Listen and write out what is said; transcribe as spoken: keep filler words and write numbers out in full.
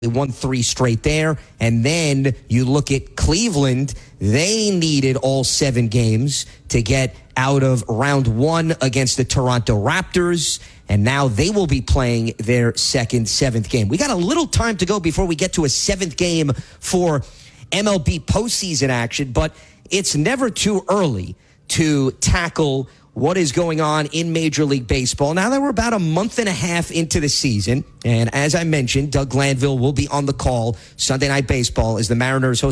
They won three straight there. And then you look at Cleveland. They needed all seven games to get out of round one against the Toronto Raptors. And now they will be playing their second seventh game. We got a little time to go before we get to a seventh game for M L B postseason action, but it's never too early to tackle what is going on in Major League Baseball. Now that we're about a month and a half into the season, and as I mentioned, Doug Glanville will be on the call Sunday Night Baseball as the Mariners host